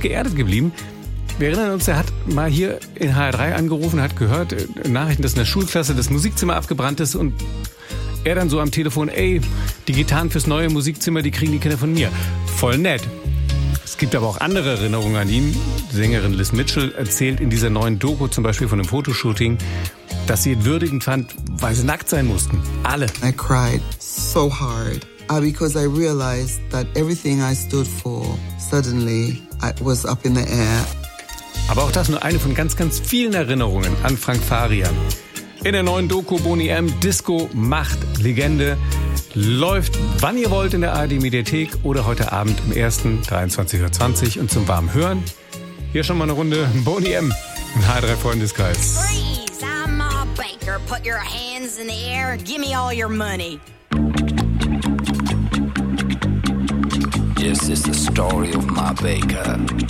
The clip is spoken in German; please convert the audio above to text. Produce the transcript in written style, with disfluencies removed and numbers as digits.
geerdet geblieben. Wir erinnern uns, er hat mal hier in HR3 angerufen, hat gehört, Nachrichten, dass in der Schulklasse das Musikzimmer abgebrannt ist und er dann so am Telefon, die Gitarren fürs neue Musikzimmer, die kriegen die Kinder von mir. Voll nett. Es gibt aber auch andere Erinnerungen an ihn. Die Sängerin Liz Mitchell erzählt in dieser neuen Doku zum Beispiel von einem Fotoshooting, dass sie ihn würdigend fand, weil sie nackt sein mussten. Alle. I cried so hard because I realized that everything I stood for, suddenly I was up in the air. Aber auch das nur eine von ganz, ganz vielen Erinnerungen an Frank Farian. In der neuen Doku Boney M. Disco macht Legende. Läuft, wann ihr wollt, in der ARD-Mediathek oder heute Abend im 1. 23:20 Uhr. Und zum warmen Hören hier schon mal eine Runde Boney M. im HR3 Freundeskreis. Freeze, I'm Ma Baker. Put your hands in the air and give me all your money. This is the story of Ma Baker.